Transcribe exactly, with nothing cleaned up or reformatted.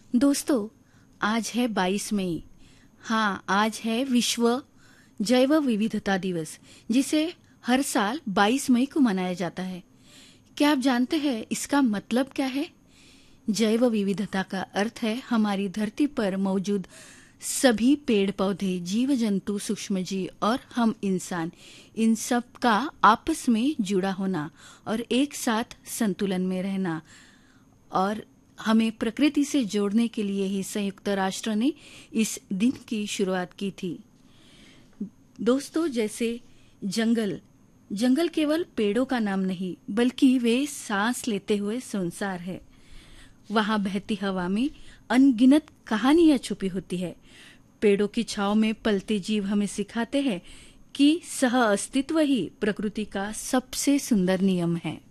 दोस्तों, आज है बाईस मई। हाँ, आज है विश्व जैव विविधता दिवस, जिसे हर साल बाईस मई को मनाया जाता है। क्या आप जानते हैं इसका मतलब क्या है? जैव विविधता का अर्थ है हमारी धरती पर मौजूद सभी पेड़ पौधे, जीव जंतु, सूक्ष्म जीव और हम इंसान, इन सब का आपस में जुड़ा होना और एक साथ संतुलन में रहना। और हमें प्रकृति से जोड़ने के लिए ही संयुक्त राष्ट्र ने इस दिन की शुरुआत की थी। दोस्तों, जैसे जंगल जंगल केवल पेड़ों का नाम नहीं, बल्कि वे सांस लेते हुए संसार है। वहां बहती हवा में अनगिनत कहानियां छुपी होती है। पेड़ों की छांव में पलते जीव हमें सिखाते हैं कि सह अस्तित्व ही प्रकृति का सबसे सुंदर नियम है।